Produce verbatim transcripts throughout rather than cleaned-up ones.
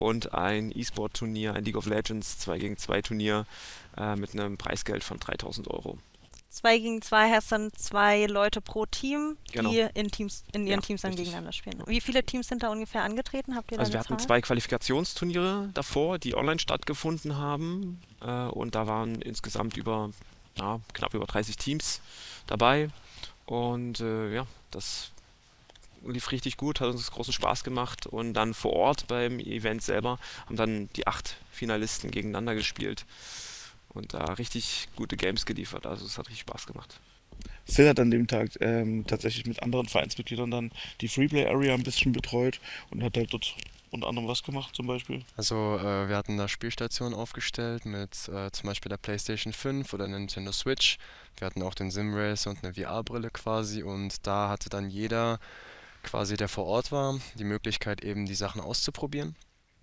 und ein E-Sport-Turnier, ein League of Legends zwei gegen zwei Turnier äh, mit einem Preisgeld von dreitausend Euro. Zwei gegen zwei heißt dann zwei Leute pro Team, Genau, die in Teams, in ihren ja, Teams dann richtig. gegeneinander spielen. Ja. Wie viele Teams sind da ungefähr angetreten? Habt ihr da Also eine wir hatten Zahl? zwei Qualifikationsturniere davor, die online stattgefunden haben. Äh, und da waren insgesamt über, ja, knapp über dreißig Teams dabei. Und äh, ja, das lief richtig gut, hat uns großen Spaß gemacht. Und dann vor Ort beim Event selber haben dann die acht Finalisten gegeneinander gespielt und da richtig gute Games geliefert. Also es hat richtig Spaß gemacht. Sil hat an dem Tag ähm, tatsächlich mit anderen Vereinsmitgliedern dann die Freeplay Area ein bisschen betreut und hat halt dort unter anderem was gemacht zum Beispiel. Also äh, wir hatten da Spielstationen aufgestellt mit äh, zum Beispiel der PlayStation fünf oder der Nintendo Switch. Wir hatten auch den SimRacer und eine V R-Brille quasi und da hatte dann jeder quasi, der vor Ort war, die Möglichkeit eben die Sachen auszuprobieren.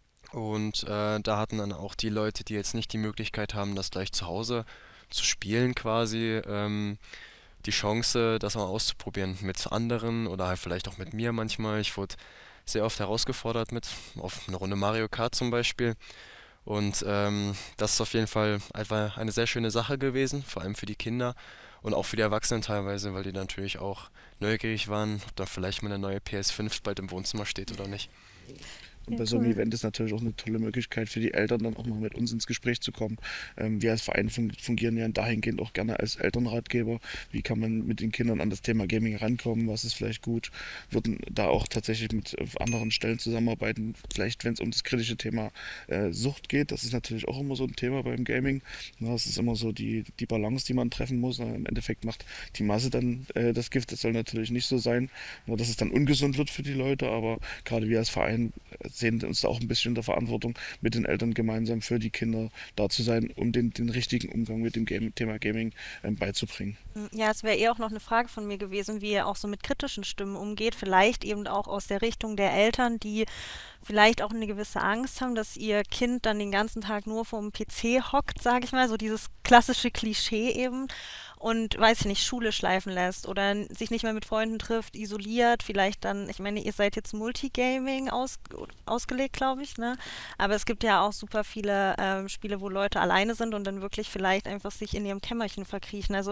Und äh, da hatten dann auch die Leute, die jetzt nicht die Möglichkeit haben, das gleich zu Hause zu spielen quasi, ähm, die Chance, das mal auszuprobieren mit anderen oder halt vielleicht auch mit mir manchmal. Ich wurde sehr oft herausgefordert mit, auf eine Runde Mario Kart zum Beispiel. Und ähm, das ist auf jeden Fall einfach eine sehr schöne Sache gewesen, vor allem für die Kinder und auch für die Erwachsenen teilweise, weil die natürlich auch neugierig waren, ob da vielleicht mal eine neue P S fünf bald im Wohnzimmer steht oder nicht. Und Ja, bei so einem cool. Event ist natürlich auch eine tolle Möglichkeit für die Eltern, dann auch mal mit uns ins Gespräch zu kommen. Ähm, wir als Verein fun fungieren ja dahingehend auch gerne als Elternratgeber. Wie kann man mit den Kindern an das Thema Gaming rankommen? Was ist vielleicht gut? Würden da auch tatsächlich mit äh, anderen Stellen zusammenarbeiten? Vielleicht, wenn es um das kritische Thema äh, Sucht geht. Das ist natürlich auch immer so ein Thema beim Gaming. Na, das ist immer so die, die Balance, die man treffen muss. Na, im Endeffekt macht die Masse dann äh, das Gift. Das soll natürlich nicht so sein, na, dass es dann ungesund wird für die Leute. Aber gerade wir als Verein sehen uns da auch ein bisschen in der Verantwortung, mit den Eltern gemeinsam für die Kinder da zu sein, um den, den richtigen Umgang mit dem Game, Thema Gaming ähm, beizubringen. Hm, ja, es wäre eher auch noch eine Frage von mir gewesen, wie ihr auch so mit kritischen Stimmen umgeht. Vielleicht eben auch aus der Richtung der Eltern, die vielleicht auch eine gewisse Angst haben, dass ihr Kind dann den ganzen Tag nur vorm P C hockt, sage ich mal, so dieses klassische Klischee eben und, weiß ich nicht, Schule schleifen lässt oder n- sich nicht mehr mit Freunden trifft, isoliert, vielleicht dann, ich meine, ihr seid jetzt Multigaming aus, ausgelegt, glaube ich, ne? Aber es gibt ja auch super viele ähm, Spiele, wo Leute alleine sind und dann wirklich vielleicht einfach sich in ihrem Kämmerchen verkriechen. Also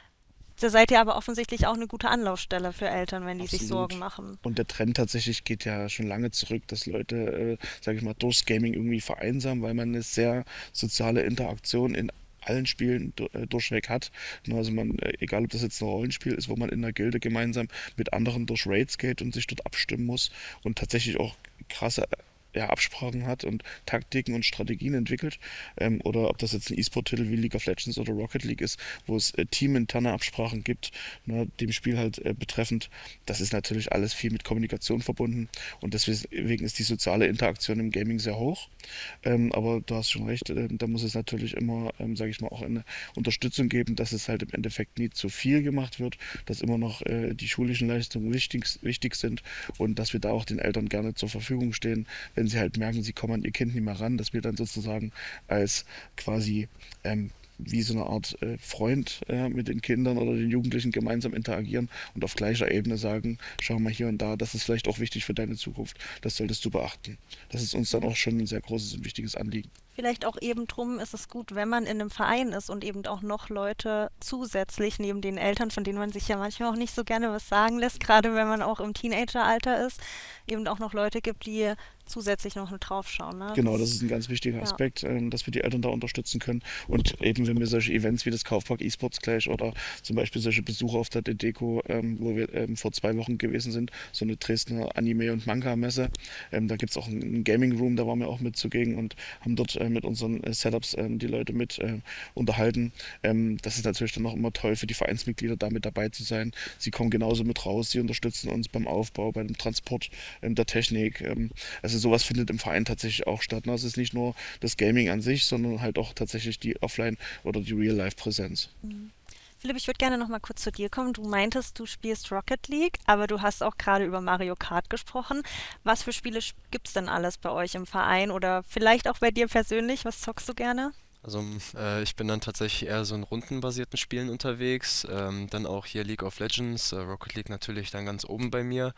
da seid ihr aber offensichtlich auch eine gute Anlaufstelle für Eltern, wenn die sich Sorgen Absolut. machen. Und der Trend tatsächlich geht ja schon lange zurück, dass Leute, äh, sage ich mal, durchs Gaming irgendwie vereinsamen, weil man eine sehr soziale Interaktion in allen Spielen du- äh, durchweg hat. Ne, Also man, äh, egal ob das jetzt ein Rollenspiel ist, wo man in einer Gilde gemeinsam mit anderen durch Raids geht und sich dort abstimmen muss und tatsächlich auch krasse ja, Absprachen hat und Taktiken und Strategien entwickelt. Ähm, oder ob das jetzt ein E-Sport-Titel wie League of Legends oder Rocket League ist, wo es äh, teaminterne Absprachen gibt, ne, dem Spiel halt äh, betreffend. Das ist natürlich alles viel mit Kommunikation verbunden und deswegen ist die soziale Interaktion im Gaming sehr hoch. Ähm, aber du hast schon recht, äh, da muss es natürlich immer, ähm, sage ich mal, auch eine Unterstützung geben, dass es halt im Endeffekt nie zu viel gemacht wird, dass immer noch äh, die schulischen Leistungen wichtig, wichtig sind und dass wir da auch den Eltern gerne zur Verfügung stehen, wenn sie halt merken, sie kommen an ihr Kind nicht mehr ran, dass wir dann sozusagen als quasi ähm, wie so eine Art äh, Freund äh, mit den Kindern oder den Jugendlichen gemeinsam interagieren und auf gleicher Ebene sagen, schau mal hier und da, das ist vielleicht auch wichtig für deine Zukunft, das solltest du beachten. Das ist uns dann Ja. auch schon ein sehr großes und wichtiges Anliegen. Vielleicht auch eben drum ist es gut, wenn man in einem Verein ist und eben auch noch Leute zusätzlich neben den Eltern, von denen man sich ja manchmal auch nicht so gerne was sagen lässt, gerade wenn man auch im Teenageralter ist, eben auch noch Leute gibt, die zusätzlich noch mit draufschauen. Ne? Genau, das Das, ist ein ganz wichtiger ja. Aspekt, ähm, dass wir die Eltern da unterstützen können. Und eben, wenn wir solche Events wie das Kaufpark eSports Clash oder zum Beispiel solche Besuche auf der Deco, ähm, wo wir ähm, vor zwei Wochen gewesen sind, so eine Dresdner Anime- und Manga-Messe, ähm, da gibt es auch einen Gaming Room, da waren wir auch mit zugegen und haben dort äh, mit unseren äh, Setups ähm, die Leute mit äh, unterhalten. Ähm, das ist natürlich dann auch immer toll für die Vereinsmitglieder, da mit dabei zu sein. Sie kommen genauso mit raus, sie unterstützen uns beim Aufbau, beim Transport ähm, der Technik. Ähm, also sowas findet im Verein tatsächlich auch statt. Ne? Es ist nicht nur das Gaming an sich, sondern halt auch tatsächlich die Offline- oder die Real-Life-Präsenz. Mhm. Philipp, ich würde gerne noch mal kurz zu dir kommen. Du meintest, du spielst Rocket League, aber du hast auch gerade über Mario Kart gesprochen. Was für Spiele gibt es denn alles bei euch im Verein oder vielleicht auch bei dir persönlich? Was zockst du gerne? Also äh, ich bin dann tatsächlich eher so in rundenbasierten Spielen unterwegs, ähm, dann auch hier League of Legends, äh, Rocket League natürlich dann ganz oben bei mir.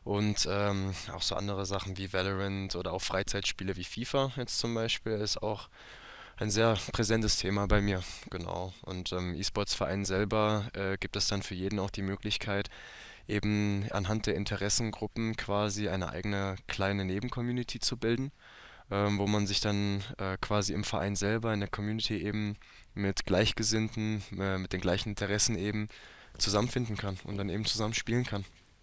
Und ähm, auch so andere Sachen wie Valorant oder auch Freizeitspiele wie FIFA jetzt zum Beispiel ist auch ein sehr präsentes Thema bei mir, genau. Und im E-Sports-Verein selber äh, gibt es dann für jeden auch die Möglichkeit, eben anhand der Interessengruppen quasi eine eigene kleine Nebencommunity zu bilden, ähm, wo man sich dann äh, quasi im Verein selber, in der Community eben mit Gleichgesinnten, äh, mit den gleichen Interessen eben zusammenfinden kann und dann eben zusammen spielen kann.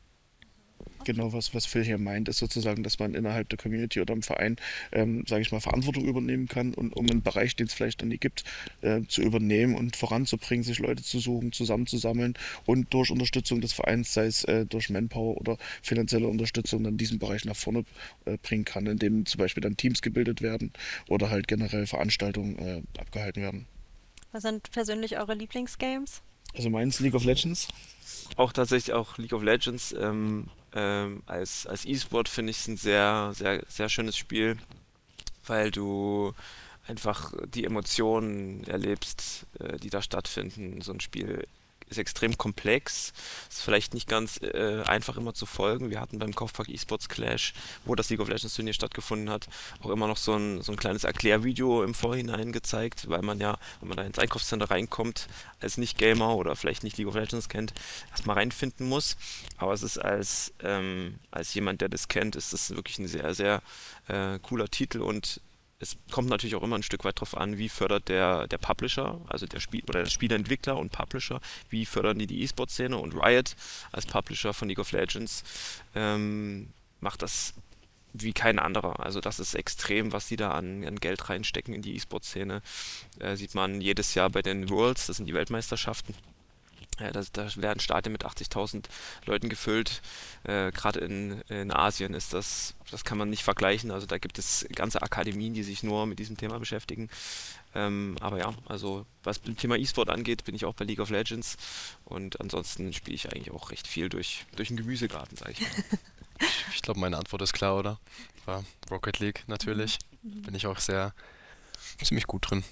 Genau, was, was Phil hier meint, ist sozusagen, dass man innerhalb der Community oder im Verein, ähm, sage ich mal, Verantwortung übernehmen kann und um einen Bereich, den es vielleicht noch nie gibt, äh, zu übernehmen und voranzubringen, sich Leute zu suchen, zusammenzusammeln und durch Unterstützung des Vereins, sei es äh, durch Manpower oder finanzielle Unterstützung, dann diesen Bereich nach vorne äh, bringen kann, indem zum Beispiel dann Teams gebildet werden oder halt generell Veranstaltungen äh, abgehalten werden. Was sind persönlich eure Lieblingsgames? Also meins League of Legends. Auch tatsächlich auch League of Legends ähm, ähm, als, als E-Sport finde ich es ein sehr, sehr, sehr schönes Spiel, weil du einfach die Emotionen erlebst, äh, die da stattfinden. So ein Spiel ist extrem komplex, ist vielleicht nicht ganz äh, einfach immer zu folgen. Wir hatten beim Kaufpark eSports Clash, wo das League of Legends Turnier stattgefunden hat, auch immer noch so ein, so ein kleines Erklärvideo im Vorhinein gezeigt, weil man ja, wenn man da ins Einkaufscenter reinkommt, als Nicht-Gamer oder vielleicht nicht League of Legends kennt, erstmal reinfinden muss. Aber es ist als, ähm, als jemand, der das kennt, ist das wirklich ein sehr, sehr äh, cooler Titel und es kommt natürlich auch immer ein Stück weit drauf an, wie fördert der, der Publisher, also der Spiel oder der Spieleentwickler und Publisher, wie fördern die die E-Sport-Szene und Riot als Publisher von League of Legends ähm, macht das wie kein anderer. Also das ist extrem, was die da an, an Geld reinstecken in die E-Sport-Szene. Äh, sieht man jedes Jahr bei den Worlds, das sind die Weltmeisterschaften. Ja, da, da werden Stadien mit achtzigtausend Leuten gefüllt. Äh, Gerade in, in Asien ist das, das kann man nicht vergleichen. Also da gibt es ganze Akademien, die sich nur mit diesem Thema beschäftigen. Ähm, aber ja, also was das Thema E-Sport angeht, bin ich auch bei League of Legends. Und ansonsten spiele ich eigentlich auch recht viel durch, durch den Gemüsegarten, sage ich mal. Ich, ich glaube, meine Antwort ist klar, oder? War Rocket League natürlich. Mhm. Bin ich auch sehr ziemlich gut drin.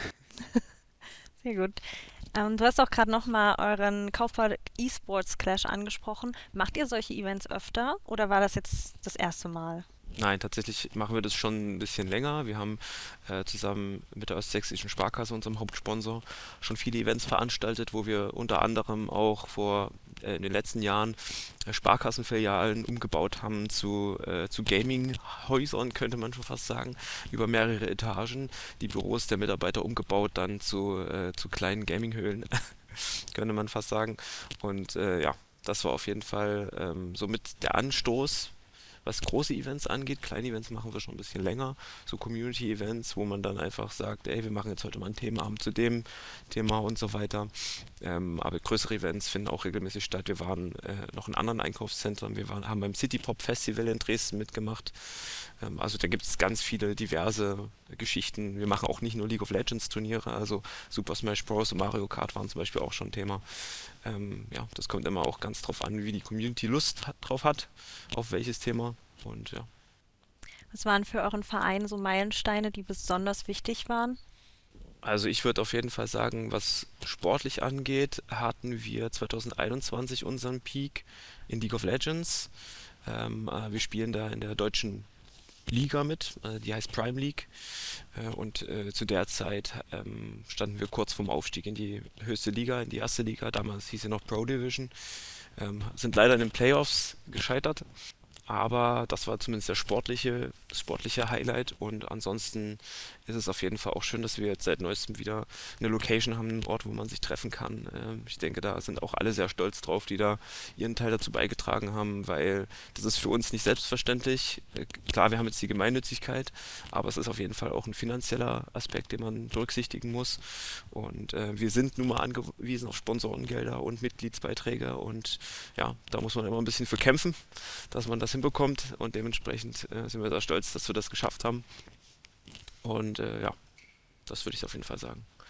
Sehr gut. Ähm, du hast auch gerade nochmal euren Kaufbeutel eSports Clash angesprochen. Macht ihr solche Events öfter oder war das jetzt das erste Mal? Nein, tatsächlich machen wir das schon ein bisschen länger. Wir haben äh, zusammen mit der Ostsächsischen Sparkasse, unserem Hauptsponsor, schon viele Events veranstaltet, wo wir unter anderem auch vor äh, in den letzten Jahren äh, Sparkassenfilialen umgebaut haben zu, äh, zu Gaming-Häusern, könnte man schon fast sagen, über mehrere Etagen. Die Büros der Mitarbeiter umgebaut dann zu, äh, zu kleinen Gaming-Höhlen, könnte man fast sagen. Und äh, ja, das war auf jeden Fall ähm, somit der Anstoß, was große Events angeht. Kleine Events machen wir schon ein bisschen länger, so Community-Events, wo man dann einfach sagt, ey, wir machen jetzt heute mal ein Themenabend zu dem Thema und so weiter. Ähm, aber größere Events finden auch regelmäßig statt. Wir waren äh, noch in anderen Einkaufszentren, wir waren, haben beim City Pop Festival in Dresden mitgemacht. Ähm, also da gibt es ganz viele diverse Geschichten. Wir machen auch nicht nur League of Legends Turniere, also Super Smash Bros. Und Mario Kart waren zum Beispiel auch schon Thema. Ähm, ja, das kommt immer auch ganz drauf an, wie die Community Lust hat, drauf hat, auf welches Thema. Und ja. Was waren für euren Verein so Meilensteine, die besonders wichtig waren? Also ich würde auf jeden Fall sagen, was sportlich angeht, hatten wir zwanzig einundzwanzig unseren Peak in League of Legends. Ähm, äh, wir spielen da in der deutschen Liga mit, äh, die heißt Prime League. Äh, und äh, zu der Zeit ähm, standen wir kurz vorm Aufstieg in die höchste Liga, in die erste Liga. Damals hieß sie noch Pro Division. Ähm, sind leider in den Playoffs gescheitert. Aber das war zumindest der sportliche, das sportliche Highlight. Und ansonsten ist es auf jeden Fall auch schön, dass wir jetzt seit neuestem wieder eine Location haben, einen Ort, wo man sich treffen kann. Ähm, ich denke, da sind auch alle sehr stolz drauf, die da ihren Teil dazu beigetragen haben, weil das ist für uns nicht selbstverständlich. Äh, klar, wir haben jetzt die Gemeinnützigkeit, aber es ist auf jeden Fall auch ein finanzieller Aspekt, den man berücksichtigen muss. Und äh, wir sind nun mal angewiesen auf Sponsorengelder und Mitgliedsbeiträge. Und ja, da muss man immer ein bisschen für kämpfen, dass man das hinbekommt, und dementsprechend äh, sind wir da stolz, dass wir das geschafft haben. Und äh, ja, das würde ich auf jeden Fall sagen.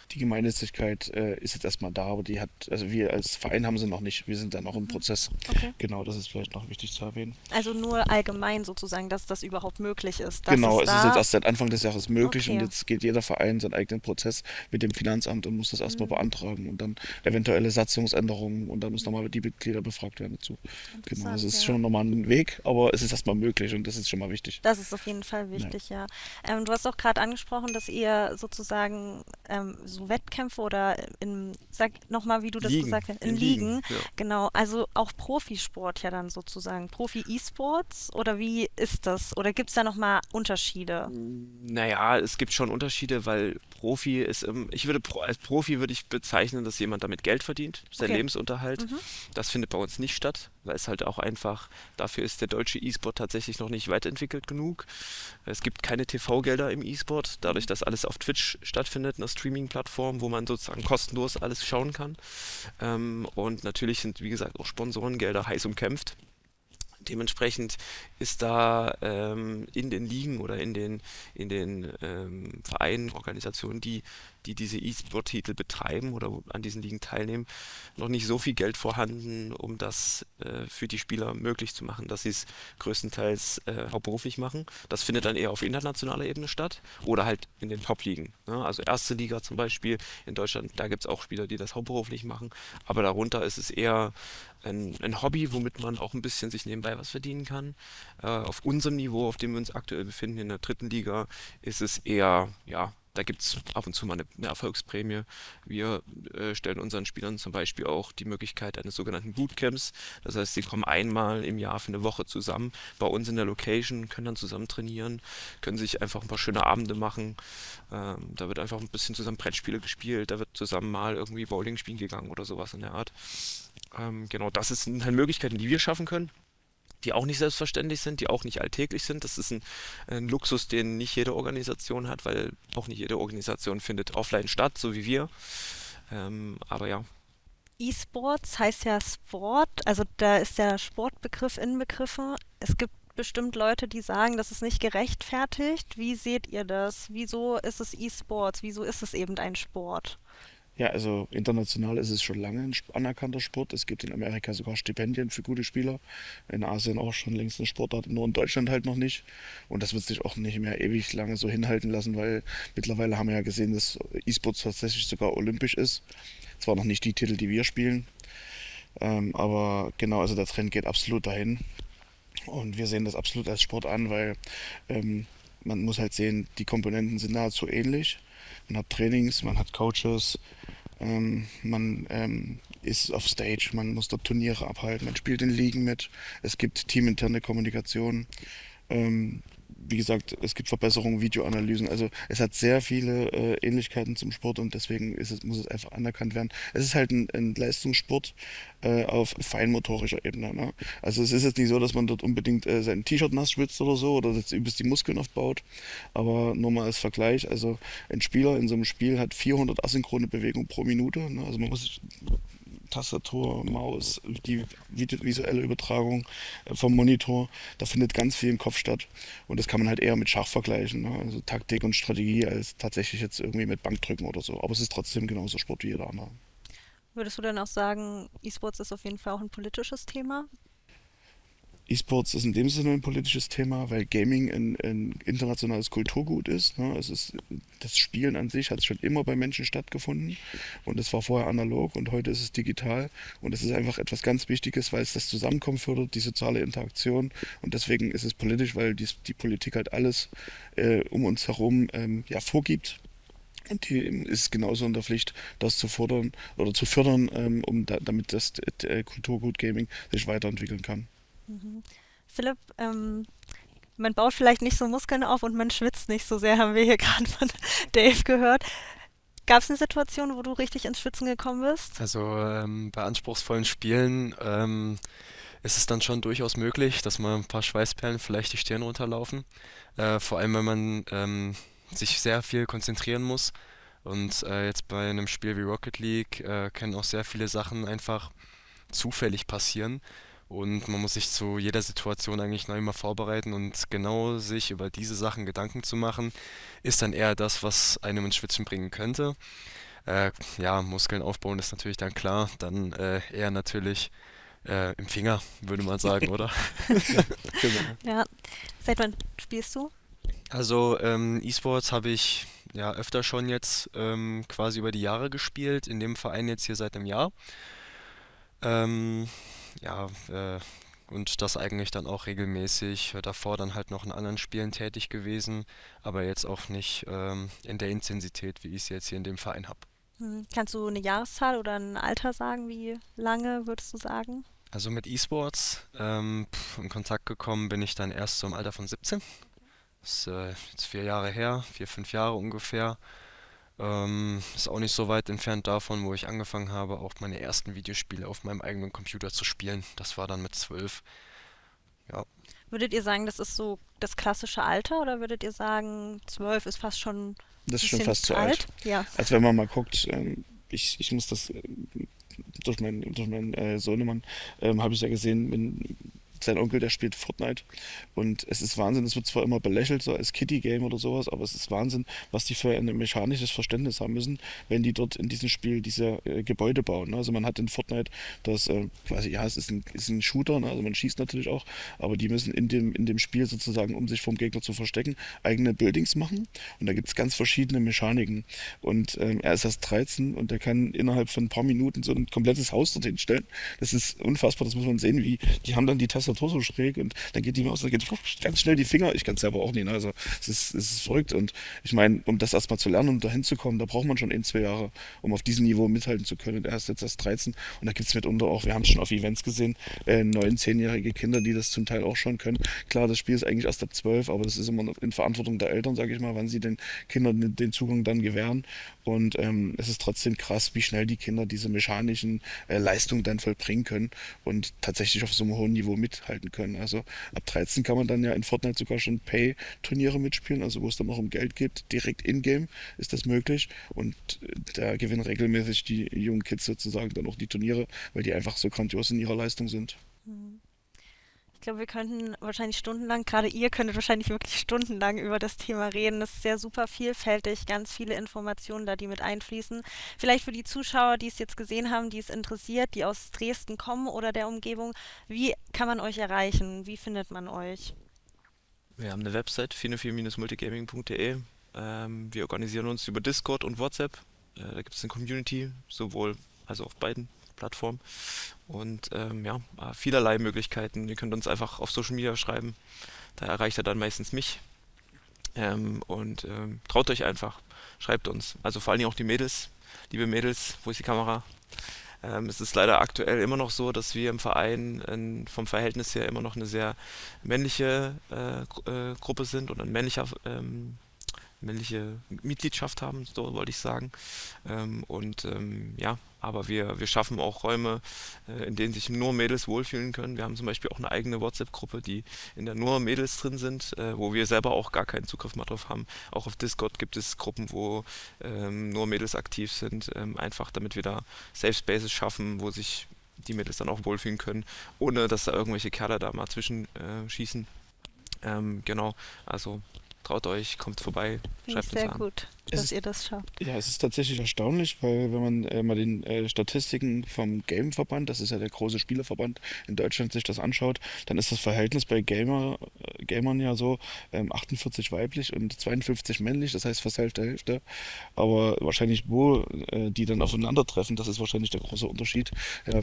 die Gemeinnützigkeit äh, ist jetzt erstmal da, aber die hat, also wir als Verein haben sie noch nicht. Wir sind da noch im Mhm. Prozess. Okay. Genau, das ist vielleicht noch wichtig zu erwähnen. Also nur allgemein sozusagen, dass das überhaupt möglich ist, dass Genau, es es ist jetzt da. erst seit Anfang des Jahres möglich und Okay. jetzt geht jeder Verein seinen eigenen Prozess mit dem Finanzamt und muss das erstmal Mhm. beantragen und dann eventuelle Satzungsänderungen und dann müssen nochmal die Mitglieder befragt werden dazu. Genau, es Interessant, ist ja. schon nochmal ein Weg, aber es ist erstmal möglich und das ist schon mal wichtig. Das ist auf jeden Fall Ja. wichtig, ja. Ähm, du hast auch gerade angesprochen, dass ihr sozusagen ähm, so Wettkämpfe oder in, sag nochmal, wie du das Ligen, gesagt hast, in in Ligen, Ligen, ja. genau, also auch Profisport ja dann sozusagen, Profi-E-Sports oder wie ist das? Oder gibt es da nochmal Unterschiede? Naja, es gibt schon Unterschiede, weil Profi ist, im, ich würde pro, als Profi würde ich bezeichnen, dass jemand damit Geld verdient, sein Okay. Lebensunterhalt. Mhm. Das findet bei uns nicht statt, weil es halt auch einfach, dafür ist der deutsche E-Sport tatsächlich noch nicht weit entwickelt genug. Es gibt keine T V-Gelder im E-Sport, dadurch, dass alles auf Twitch stattfindet, einer Streaming-Plattform, wo man sozusagen kostenlos alles schauen kann. Ähm, und natürlich sind, wie gesagt, auch Sponsorengelder heiß umkämpft. Dementsprechend ist da ähm, in den Ligen oder in den, in den ähm, Vereinen, Organisationen, die, die diese E-Sport-Titel betreiben oder an diesen Ligen teilnehmen, noch nicht so viel Geld vorhanden, um das äh, für die Spieler möglich zu machen, dass sie es größtenteils äh, hauptberuflich machen. Das findet dann eher auf internationaler Ebene statt oder halt in den Top-Ligen. Ne? Also erste Liga zum Beispiel in Deutschland, da gibt es auch Spieler, die das hauptberuflich machen, aber darunter ist es eher ein, ein Hobby, womit man auch ein bisschen sich nebenbei was verdienen kann. Äh, auf unserem Niveau, auf dem wir uns aktuell befinden, in der dritten Liga, ist es eher, ja, da gibt es ab und zu mal eine, eine Erfolgsprämie. Wir äh, stellen unseren Spielern zum Beispiel auch die Möglichkeit eines sogenannten Bootcamps. Das heißt, sie kommen einmal im Jahr für eine Woche zusammen bei uns in der Location, können dann zusammen trainieren, können sich einfach ein paar schöne Abende machen. Ähm, da wird einfach ein bisschen zusammen Brettspiele gespielt, da wird zusammen mal irgendwie Bowling spielen gegangen oder sowas in der Art. Ähm, genau, das sind halt Möglichkeiten, die wir schaffen können, die auch nicht selbstverständlich sind, die auch nicht alltäglich sind. Das ist ein, ein Luxus, den nicht jede Organisation hat, weil auch nicht jede Organisation findet offline statt, so wie wir. Ähm, aber ja, E-Sports heißt ja Sport, also da ist der Sportbegriff inbegriffen. Es gibt bestimmt Leute, die sagen, das ist nicht gerechtfertigt. Wie seht ihr das? Wieso ist es E-Sports? Wieso ist es eben ein Sport? Ja, also international ist es schon lange ein sp- anerkannter Sport. Es gibt in Amerika sogar Stipendien für gute Spieler. In Asien auch schon längst eine Sportart, nur in Deutschland halt noch nicht. Und das wird sich auch nicht mehr ewig lange so hinhalten lassen, weil mittlerweile haben wir ja gesehen, dass E-Sports tatsächlich sogar olympisch ist. Zwar noch nicht die Titel, die wir spielen, ähm, aber genau, also der Trend geht absolut dahin. Und wir sehen das absolut als Sport an, weil ähm, man muss halt sehen, die Komponenten sind nahezu ähnlich. Man hat Trainings, man hat Coaches, ähm, man ähm, ist auf Stage, man muss dort Turniere abhalten, man spielt in Ligen mit, es gibt teaminterne Kommunikation. Ähm, Wie gesagt, es gibt Verbesserungen, Videoanalysen. Also es hat sehr viele äh, Ähnlichkeiten zum Sport und deswegen ist es, muss es einfach anerkannt werden. Es ist halt ein, ein Leistungssport äh, auf feinmotorischer Ebene. Ne? Also es ist jetzt nicht so, dass man dort unbedingt äh, sein T-Shirt nass schwitzt oder so oder jetzt übelst die Muskeln aufbaut. Aber nur mal als Vergleich, also ein Spieler in so einem Spiel hat vierhundert asynchrone Bewegungen pro Minute. Ne? Also man muss Tastatur, Maus, die visuelle Übertragung äh, vom Monitor, da findet ganz viel im Kopf statt. Und das kann man halt eher mit Schach vergleichen, ne? Also Taktik und Strategie, als tatsächlich jetzt irgendwie mit Bankdrücken oder so. Aber es ist trotzdem genauso Sport wie jeder andere. Würdest du denn auch sagen, E-Sports ist auf jeden Fall auch ein politisches Thema? E-Sports ist in dem Sinne ein politisches Thema, weil Gaming ein, ein internationales Kulturgut ist. Ne? Es ist. Das Spielen an sich hat schon immer bei Menschen stattgefunden und es war vorher analog und heute ist es digital und es ist einfach etwas ganz Wichtiges, weil es das Zusammenkommen fördert, die soziale Interaktion und deswegen ist es politisch, weil die, die Politik halt alles äh, um uns herum ähm, ja, vorgibt. Und die ist genauso in der Pflicht, das zu fordern oder zu fördern, ähm, um da, damit das äh, Kulturgut Gaming sich weiterentwickeln kann. Mhm. Philipp, ähm, man baut vielleicht nicht so Muskeln auf und man schwitzt nicht so sehr, haben wir hier gerade von Dave gehört. Gab es eine Situation, wo du richtig ins Schwitzen gekommen bist? Also ähm, bei anspruchsvollen Spielen ähm, ist es dann schon durchaus möglich, dass mal ein paar Schweißperlen vielleicht die Stirn runterlaufen. Äh, vor allem, wenn man ähm, sich sehr viel konzentrieren muss. Und äh, jetzt bei einem Spiel wie Rocket League äh, können auch sehr viele Sachen einfach zufällig passieren. Und man muss sich zu jeder Situation eigentlich neu mal vorbereiten und genau sich über diese Sachen Gedanken zu machen, ist dann eher das, was einem ins Schwitzen bringen könnte. Äh, ja, Muskeln aufbauen ist natürlich dann klar, dann äh, eher natürlich äh, im Finger, würde man sagen, oder? Genau. Ja. Seit wann spielst du? Also ähm, E-Sports habe ich ja öfter schon jetzt ähm, quasi über die Jahre gespielt, in dem Verein jetzt hier seit einem Jahr. Ähm, ja, äh, und das eigentlich dann auch regelmäßig. Davor dann halt noch in anderen Spielen tätig gewesen, aber jetzt auch nicht ähm, in der Intensität, wie ich es jetzt hier in dem Verein habe. Hm. Kannst du eine Jahreszahl oder ein Alter sagen? Wie lange würdest du sagen? Also mit E-Sports ähm, pf, in Kontakt gekommen bin ich dann erst so im Alter von siebzehn. Das ist äh, jetzt vier Jahre her, vier, fünf Jahre ungefähr. Ähm, ist auch nicht so weit entfernt davon, wo ich angefangen habe, auch meine ersten Videospiele auf meinem eigenen Computer zu spielen. Das war dann mit zwölf. Ja, Würdet ihr sagen, das ist so das klassische Alter oder würdet ihr sagen, zwölf ist fast schon ein Das ist schon bisschen fast zu zu alt. alt? Ja. Also wenn man mal guckt, ähm, ich, ich muss das äh, durch meinen durch meinen äh, Sohnemann ähm, habe ich ja gesehen, wenn sein Onkel, der spielt Fortnite und es ist Wahnsinn, es wird zwar immer belächelt, so als Kiddie-Game oder sowas, aber es ist Wahnsinn, was die für ein mechanisches Verständnis haben müssen, wenn die dort in diesem Spiel diese äh, Gebäude bauen. Ne? Also man hat in Fortnite das, äh, quasi, ja, es ist ein, ist ein Shooter, ne? Also man schießt natürlich auch, aber die müssen in dem, in dem Spiel sozusagen, um sich vom Gegner zu verstecken, eigene Buildings machen und da gibt es ganz verschiedene Mechaniken und ähm, er ist erst dreizehn und er kann innerhalb von ein paar Minuten so ein komplettes Haus dorthin stellen. Das ist unfassbar, das muss man sehen, wie die haben dann die Tastatur so schräg und dann geht die Maus, dann geht ganz schnell die Finger. Ich kann es selber auch nicht, ne? Also es ist, es ist verrückt und ich meine, um das erstmal zu lernen und dahin zu kommen, da braucht man schon ein, zwei Jahre, um auf diesem Niveau mithalten zu können. Und er ist jetzt erst dreizehn und da gibt es mitunter auch, wir haben es schon auf Events gesehen, äh, neun, zehnjährige Kinder, die das zum Teil auch schon können. Klar, das Spiel ist eigentlich erst ab zwölf, aber das ist immer noch in Verantwortung der Eltern, sage ich mal, wann sie den Kindern den, den Zugang dann gewähren. Und ähm, es ist trotzdem krass, wie schnell die Kinder diese mechanischen äh, Leistungen dann vollbringen können und tatsächlich auf so einem hohen Niveau mithalten können. Also ab dreizehn kann man dann ja in Fortnite sogar schon Pay-Turniere mitspielen, also wo es dann auch um Geld geht, direkt in-game ist das möglich und äh, da gewinnen regelmäßig die jungen Kids sozusagen dann auch die Turniere, weil die einfach so grandios in ihrer Leistung sind. Hm. Ich glaube, wir könnten wahrscheinlich stundenlang, gerade ihr könntet wahrscheinlich wirklich stundenlang über das Thema reden. Es ist sehr super vielfältig, ganz viele Informationen da, die mit einfließen. Vielleicht für die Zuschauer, die es jetzt gesehen haben, die es interessiert, die aus Dresden kommen oder der Umgebung, wie kann man euch erreichen? Wie findet man euch? Wir haben eine Website, vier null vier multigaming punkt de. Ähm, wir organisieren uns über Discord und WhatsApp. Äh, da gibt es eine Community, sowohl, also auf beiden Plattformen. Und ähm, ja, äh, vielerlei Möglichkeiten. Ihr könnt uns einfach auf Social Media schreiben. Da erreicht er dann meistens mich. Ähm, und ähm, traut euch einfach. Schreibt uns. Also vor allen Dingen auch die Mädels. Liebe Mädels, wo ist die Kamera? Ähm, es ist leider aktuell immer noch so, dass wir im Verein ähm, vom Verhältnis her immer noch eine sehr männliche äh, Gru- äh, Gruppe sind oder ein männlicher ähm, männliche Mitgliedschaft haben, so wollte ich sagen. Ähm, und ähm, ja, aber wir, wir schaffen auch Räume, äh, in denen sich nur Mädels wohlfühlen können. Wir haben zum Beispiel auch eine eigene WhatsApp-Gruppe, die in der nur Mädels drin sind, äh, wo wir selber auch gar keinen Zugriff mehr drauf haben. Auch auf Discord gibt es Gruppen, wo ähm, nur Mädels aktiv sind, ähm, einfach damit wir da Safe Spaces schaffen, wo sich die Mädels dann auch wohlfühlen können, ohne dass da irgendwelche Kerle da mal zwischen äh, schießen. Ähm, genau, also traut euch, kommt vorbei, Finde ich schreibt uns sehr an. gut, Es dass ist ihr das schafft. Ja, es ist tatsächlich erstaunlich, weil wenn man äh, mal den äh, Statistiken vom Game-Verband, das ist ja der große Spielerverband in Deutschland, sich das anschaut, dann ist das Verhältnis bei Gamer, äh, Gamern ja so ähm, achtundvierzig weiblich und zweiundfünfzig männlich, das heißt fast Hälfte, Hälfte. Aber wahrscheinlich, wo äh, die dann aufeinandertreffen, das ist wahrscheinlich der große Unterschied. Ja,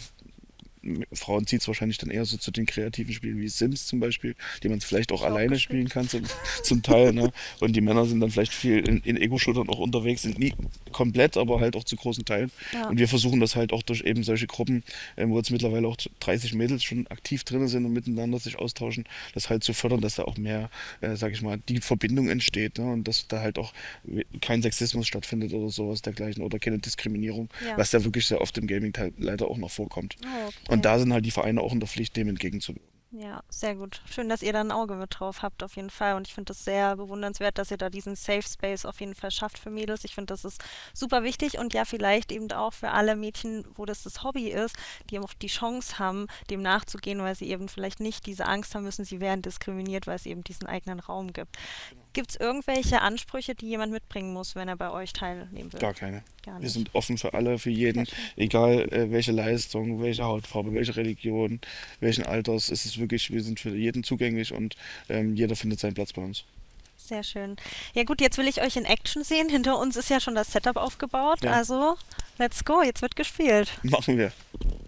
Frauen zieht es wahrscheinlich dann eher so zu den kreativen Spielen wie Sims zum Beispiel, die man vielleicht auch Ich auch alleine gespielt. spielen kann zum, zum Teil, ne? Und die Männer sind dann vielleicht viel in, in Ego-Shootern auch unterwegs, sind nie komplett, aber halt auch zu großen Teilen. Ja. Und wir versuchen das halt auch durch eben solche Gruppen, ähm, wo jetzt mittlerweile auch dreißig Mädels schon aktiv drin sind und miteinander sich austauschen, das halt zu fördern, dass da auch mehr, äh, sag ich mal, die Verbindung entsteht, ne? Und dass da halt auch kein Sexismus stattfindet oder sowas dergleichen oder keine Diskriminierung, Ja. was ja wirklich sehr oft im Gaming teil- leider auch noch vorkommt. Oh, Und okay. da sind halt die Vereine auch in der Pflicht, dem entgegenzuwirken. Ja, sehr gut. Schön, dass ihr da ein Auge mit drauf habt, auf jeden Fall. Und ich finde das sehr bewundernswert, dass ihr da diesen Safe Space auf jeden Fall schafft für Mädels. Ich finde, das ist super wichtig und ja, vielleicht eben auch für alle Mädchen, wo das das Hobby ist, die auch die Chance haben, dem nachzugehen, weil sie eben vielleicht nicht diese Angst haben müssen, sie werden diskriminiert, weil es eben diesen eigenen Raum gibt. Gibt es irgendwelche Ansprüche, die jemand mitbringen muss, wenn er bei euch teilnehmen will? Gar keine. Gar Wir nicht. sind offen für alle, für Sehr jeden, schön. egal äh, welche Leistung, welche Hautfarbe, welche Religion, welchen Alters. Es ist wirklich, wir sind für jeden zugänglich und ähm, jeder findet seinen Platz bei uns. Sehr schön. Ja gut, jetzt will ich euch in Action sehen. Hinter uns ist ja schon das Setup aufgebaut. Ja, Also, let's go. Jetzt wird gespielt. machen wir.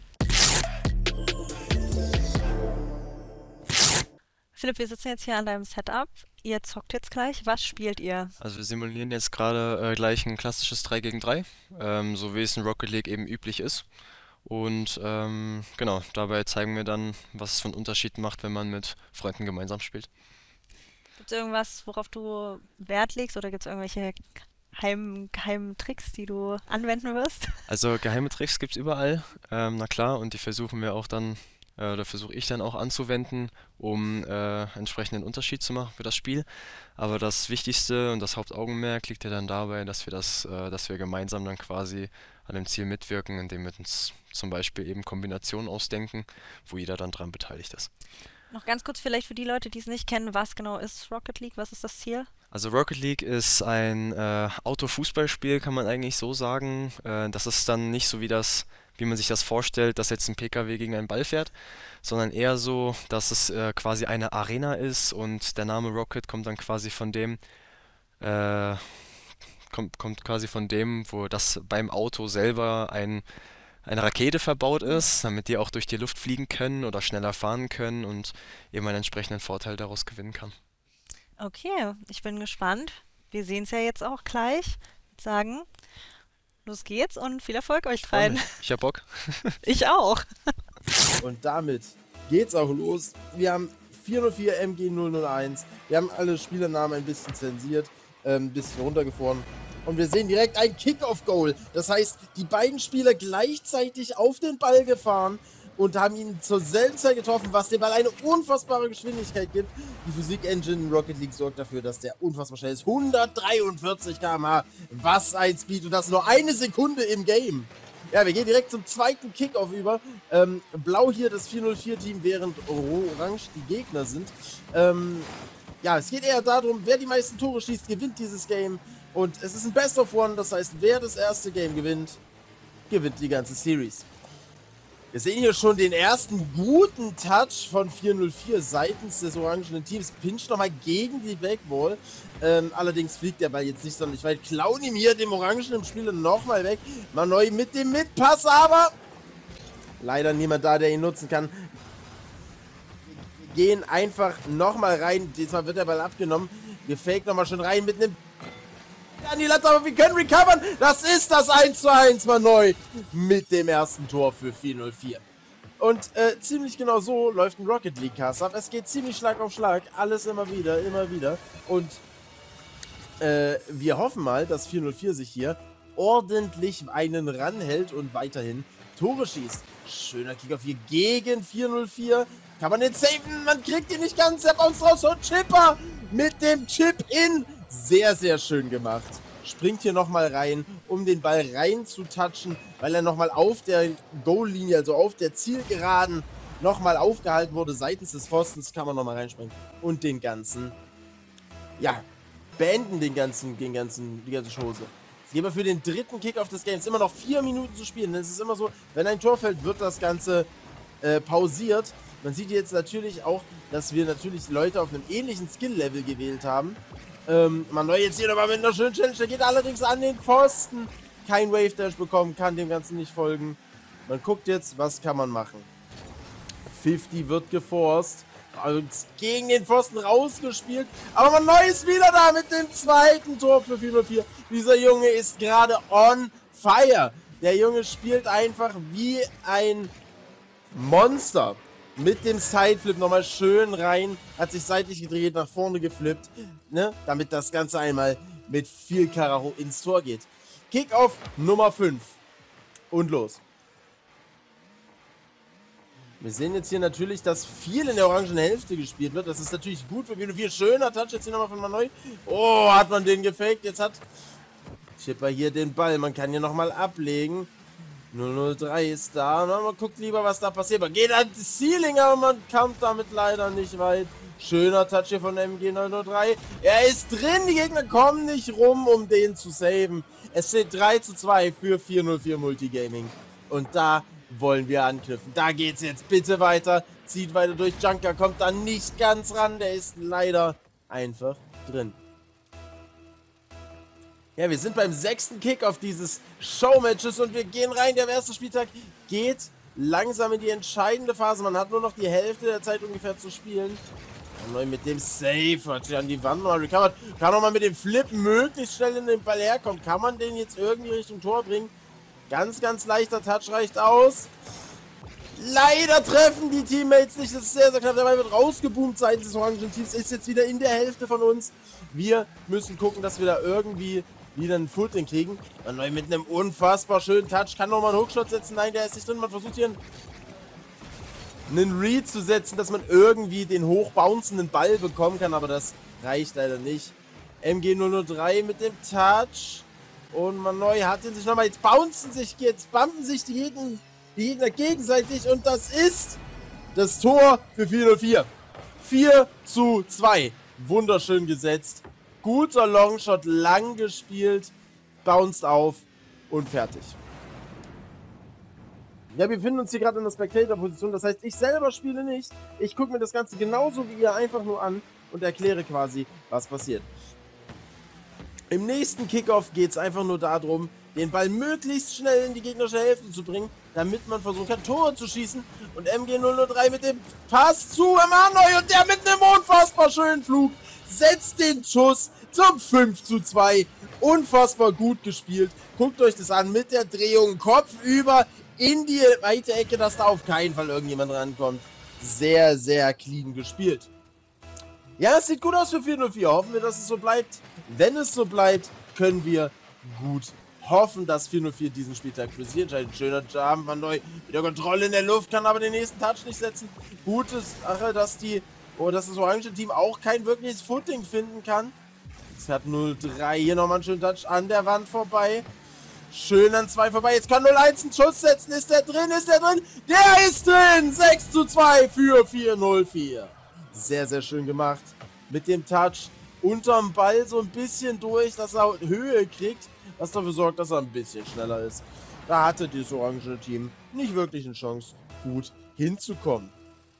Philipp, wir sitzen jetzt hier an deinem Setup. Ihr zockt jetzt gleich. Was spielt ihr? Also wir simulieren jetzt gerade äh, gleich ein klassisches drei gegen drei, ähm, so wie es in Rocket League eben üblich ist. Und ähm, genau, dabei zeigen wir dann, was es für einen Unterschied macht, wenn man mit Freunden gemeinsam spielt. Gibt es irgendwas, worauf du Wert legst, oder gibt es irgendwelche geheimen, geheimen Tricks, die du anwenden wirst? Also geheime Tricks gibt's überall, ähm, na klar, und die versuchen wir auch dann, äh, oder versuche ich dann auch anzuwenden, um äh, entsprechenden Unterschied zu machen für das Spiel. Aber das Wichtigste und das Hauptaugenmerk liegt ja dann dabei, dass wir das, äh, dass wir gemeinsam dann quasi an dem Ziel mitwirken, indem wir uns zum Beispiel eben Kombinationen ausdenken, wo jeder dann dran beteiligt ist. Noch ganz kurz vielleicht für die Leute, die es nicht kennen, was genau ist Rocket League? Was ist das Ziel? Also Rocket League ist ein äh, Autofußballspiel, kann man eigentlich so sagen. Äh, das ist dann nicht so wie das, wie man sich das vorstellt, dass jetzt ein P K W gegen einen Ball fährt, sondern eher so, dass es äh, quasi eine Arena ist und der Name Rocket kommt dann quasi von dem, äh, kommt, kommt quasi von dem, wo das beim Auto selber ein, eine Rakete verbaut ist, damit die auch durch die Luft fliegen können oder schneller fahren können und eben einen entsprechenden Vorteil daraus gewinnen kann. Okay, ich bin gespannt. Wir sehen es ja jetzt auch gleich. Ich würde sagen, los geht's und viel Erfolg euch Ich freue dreien. mich. Ich hab Bock. Ich auch. Und damit geht's auch los. Wir haben vier null vier M G null null eins. Wir haben alle Spielernamen ein bisschen zensiert, ähm, ein bisschen runtergefroren. Und wir sehen direkt ein Kick-Off-Goal. Das heißt, die beiden Spieler gleichzeitig auf den Ball gefahren und haben ihn zur selben Zeit getroffen, was dem Ball eine unfassbare Geschwindigkeit gibt. Die Physik-Engine in Rocket League sorgt dafür, dass der unfassbar schnell ist. hundertdreiundvierzig Kilometer pro Stunde. Was ein Speed. Und das nur eine Sekunde im Game. Ja, wir gehen direkt zum zweiten Kickoff über. Ähm, Blau hier das vier null vier-Team, während Orange die Gegner sind. Ähm, ja, es geht eher darum, wer die meisten Tore schießt, gewinnt dieses Game. Und es ist ein Best of One, das heißt, wer das erste Game gewinnt, gewinnt die ganze Series. Wir sehen hier schon den ersten guten Touch von vier null vier seitens des orangenen Teams. Pinch nochmal gegen die Backwall. Ähm, allerdings fliegt der Ball jetzt nicht sonderlich weit. Klauen ihm hier dem orangenen Spieler nochmal weg. Manoi mit dem Mitpass, aber leider niemand da, der ihn nutzen kann. Wir gehen einfach nochmal rein. Diesmal wird der Ball abgenommen. Wir fake nochmal schon rein mit einem an die Latte, aber wir können recovern. Das ist das eins zu eins Manoi mit dem ersten Tor für vier null vier. Und äh, ziemlich genau so läuft ein Rocket League Cast ab. Es geht ziemlich Schlag auf Schlag. Alles immer wieder, immer wieder. Und äh, wir hoffen mal, dass vier null vier sich hier ordentlich einen ranhält und weiterhin Tore schießt. Schöner Kickoff hier gegen vier null vier. Kann man den saven? Man kriegt ihn nicht ganz. Er bounce raus und Chipper mit dem Chip-In. Sehr, sehr schön gemacht. Springt hier nochmal rein, um den Ball rein zu touchen, weil er nochmal auf der Goal-Linie, also auf der Zielgeraden, nochmal aufgehalten wurde. Seitens des Pfostens kann man nochmal reinspringen und den ganzen, ja, beenden den ganzen, den ganzen, die ganze Chose. Jetzt gehen wir für den dritten Kickoff des Games. Immer noch vier Minuten zu spielen. Es ist immer so, wenn ein Tor fällt, wird das Ganze äh, pausiert. Man sieht jetzt natürlich auch, dass wir natürlich Leute auf einem ähnlichen Skill-Level gewählt haben. Ähm, Manoi jetzt hier nochmal mit einer schönen Challenge. Der geht allerdings an den Pfosten. Kein Wave Dash bekommen, kann dem Ganzen nicht folgen. Man guckt jetzt, was kann man machen. fünfzig wird geforst. Und gegen den Pfosten rausgespielt. Aber Manoi ist wieder da mit dem zweiten Tor für vier null vier. Dieser Junge ist gerade on fire. Der Junge spielt einfach wie ein Monster. Mit dem Sideflip nochmal schön rein, hat sich seitlich gedreht, nach vorne geflippt, ne? Damit das Ganze einmal mit viel Karacho ins Tor geht. Kickoff Nummer fünf. Und los. Wir sehen jetzt hier natürlich, dass viel in der orangen Hälfte gespielt wird. Das ist natürlich gut für vier null vier. Schöner Touch jetzt hier nochmal von Manoi. Oh, hat man den gefaked. Jetzt hat Chipper hier den Ball. Man kann hier nochmal ablegen. null null drei ist da. Na, man guckt lieber, was da passiert. Man geht an das Ceiling, aber man kommt damit leider nicht weit. Schöner Touch hier von M G null null drei. Er ist drin, die Gegner kommen nicht rum, um den zu saven. Es steht drei zu zwei für vier null vier Multigaming. Und da wollen wir anknüpfen. Da geht's jetzt bitte weiter. Zieht weiter durch. Junker kommt da nicht ganz ran. Der ist leider einfach drin. Ja, wir sind beim sechsten Kickoff dieses Showmatches und wir gehen rein. Der erste Spieltag geht langsam in die entscheidende Phase. Man hat nur noch die Hälfte der Zeit ungefähr zu spielen. Und neu mit dem Save hat sich an die Wand mal recovered. Kann auch mal mit dem Flip möglichst schnell in den Ball herkommen. Kann man den jetzt irgendwie Richtung Tor bringen? Ganz, ganz leichter Touch reicht aus. Leider treffen die Teammates nicht. Das ist sehr, sehr knapp. Der Ball wird rausgeboomt seitens des orangen Teams. Ist jetzt wieder in der Hälfte von uns. Wir müssen gucken, dass wir da irgendwie wieder ein Footing kriegen. Und neu mit einem unfassbar schönen Touch. Kann nochmal einen Hookshot setzen. Nein, der ist nicht drin. Man versucht hier einen, einen Read zu setzen, dass man irgendwie den hochbouncenden Ball bekommen kann. Aber das reicht leider nicht. M G null null drei mit dem Touch. Und man neu hat ihn sich nochmal. Jetzt bouncen sich, jetzt bumpen sich die Gegner, die Gegner gegenseitig. Und das ist das Tor für vier null vier. vier zu zwei. Wunderschön gesetzt. Guter Longshot, lang gespielt. Bounced auf und fertig. Ja, wir befinden uns hier gerade in der Spectator-Position. Das heißt, ich selber spiele nicht. Ich gucke mir das Ganze genauso wie ihr einfach nur an und erkläre quasi, was passiert. Im nächsten Kickoff geht es einfach nur darum, den Ball möglichst schnell in die gegnerische Hälfte zu bringen, damit man versuchen kann, Tore zu schießen. Und M G null null drei mit dem Pass zu Emanuel und der mit einem unfassbar schönen Flug setzt den Schuss zum fünf zu zwei. Unfassbar gut gespielt. Guckt euch das an mit der Drehung Kopf über in die weite Ecke, dass da auf keinen Fall irgendjemand rankommt. Sehr, sehr clean gespielt. Ja, es sieht gut aus für vier null vier. Hoffen wir, dass es so bleibt. Wenn es so bleibt, können wir gut hoffen, dass vier null vier diesen Spieltag für sie entscheidet. Schöner Jump, man neu mit der Kontrolle in der Luft, kann aber den nächsten Touch nicht setzen. Gute Sache, dass die, oh, dass das orange Team auch kein wirkliches Footing finden kann. Jetzt hat null drei hier nochmal einen schönen Touch an der Wand vorbei. Schön an zwei vorbei. Jetzt kann null eins einen Schuss setzen. Ist der drin? Ist der drin? Der ist drin! sechs zu zwei für vier null vier. Sehr, sehr schön gemacht. Mit dem Touch unterm Ball so ein bisschen durch, dass er Höhe kriegt, was dafür sorgt, dass er ein bisschen schneller ist. Da hatte das orange Team nicht wirklich eine Chance, gut hinzukommen.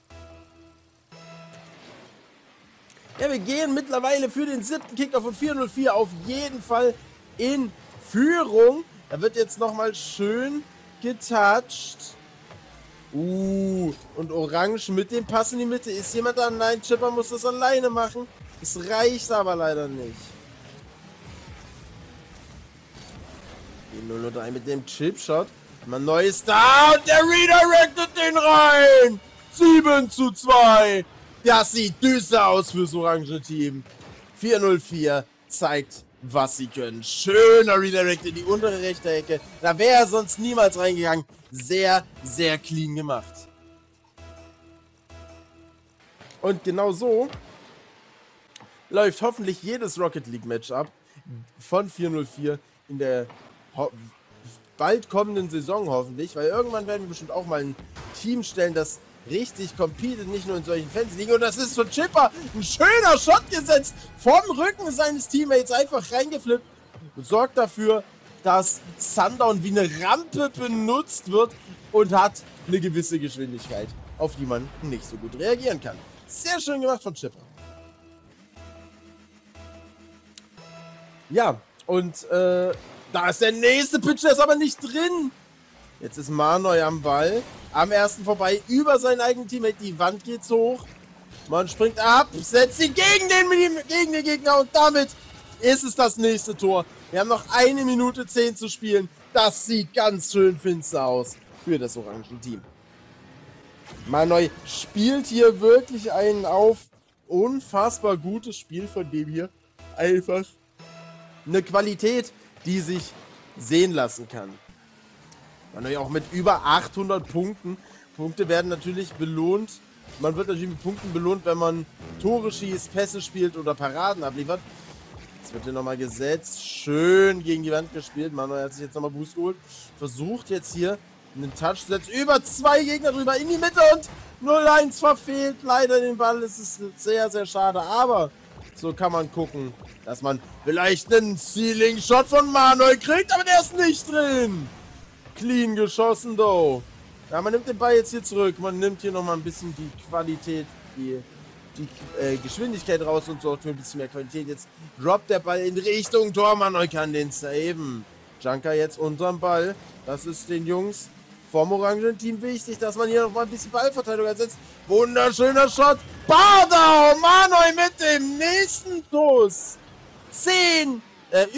Ja, wir gehen mittlerweile für den siebten Kicker von vier null vier auf jeden Fall in Führung. Da wird jetzt nochmal schön getoucht. Uh, und Orange mit dem Pass in die Mitte. Ist jemand da? Nein, Chipper muss das alleine machen. Es reicht aber leider nicht. Die null null drei mit dem Chipshot. Mal neues da und der redirectet den rein. sieben zu zwei. Das sieht düster aus fürs orange Team. vier null vier zeigt, was sie können. Schöner Redirect in die untere rechte Ecke. Da wäre er sonst niemals reingegangen. Sehr, sehr clean gemacht. Und genau so läuft hoffentlich jedes Rocket League Matchup von vier null vier in der bald kommenden Saison hoffentlich, weil irgendwann werden wir bestimmt auch mal ein Team stellen, das richtig competet, nicht nur in solchen Fans liegen. Und das ist von Chipper ein schöner Shot gesetzt, vom Rücken seines Teammates einfach reingeflippt und sorgt dafür, dass Sundown wie eine Rampe benutzt wird und hat eine gewisse Geschwindigkeit, auf die man nicht so gut reagieren kann. Sehr schön gemacht von Chipper. Ja, und äh, da ist der nächste Pitch, der ist aber nicht drin. Jetzt ist Manoy am Ball, am ersten vorbei, über seinen eigenen Teammate, die Wand geht hoch. Man springt ab, setzt ihn gegen den, gegen den Gegner und damit ist es das nächste Tor. Wir haben noch eine Minute zehn zu spielen. Das sieht ganz schön finster aus für das orange Team. Manoy spielt hier wirklich einen auf. Unfassbar gutes Spiel von dem hier. Einfach eine Qualität, die sich sehen lassen kann. Manoy auch mit über achthundert Punkten. Punkte werden natürlich belohnt. Man wird natürlich mit Punkten belohnt, wenn man Tore schießt, Pässe spielt oder Paraden abliefert. Jetzt wird hier nochmal gesetzt. Schön gegen die Wand gespielt. Manoy hat sich jetzt nochmal Boost geholt. Versucht jetzt hier einen Touch, setzt über zwei Gegner drüber in die Mitte und null eins verfehlt leider den Ball. Es ist sehr, sehr schade, aber so kann man gucken, dass man vielleicht einen Ceiling-Shot von Manuel kriegt, aber der ist nicht drin. Clean geschossen, though. Ja, man nimmt den Ball jetzt hier zurück, man nimmt hier nochmal ein bisschen die Qualität, die, die äh, Geschwindigkeit raus und sorgt für ein bisschen mehr Qualität. Jetzt droppt der Ball in Richtung Tor, Manuel kann den saven. Junker jetzt unterm Ball, das ist den Jungs vom orangenen Team wichtig, dass man hier noch mal ein bisschen Ballverteilung ersetzt. Wunderschöner Shot. Bardau, Manuel mit dem nächsten Schuss. zehn, äh,